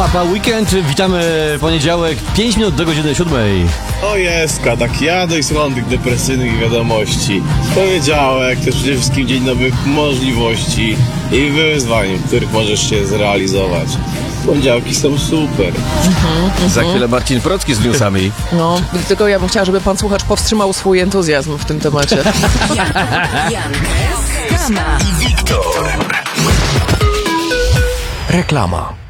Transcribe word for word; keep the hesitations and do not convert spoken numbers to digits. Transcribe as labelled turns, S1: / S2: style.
S1: Papa Weekend. Witamy poniedziałek, pięć minut do godziny siódmej.
S2: O jeska, tak jadę i słucham tych depresyjnych wiadomości. Poniedziałek, też przede wszystkim dzień nowych możliwości i wyzwań, których możesz się zrealizować. Poniedziałki są super.
S1: Mhm, Za chwilę Marcin Procki z newsami.
S3: No, tylko ja bym chciała, żeby pan słuchacz powstrzymał swój entuzjazm w tym temacie.
S4: Jan, Jan, i Wiktor.
S5: Reklama.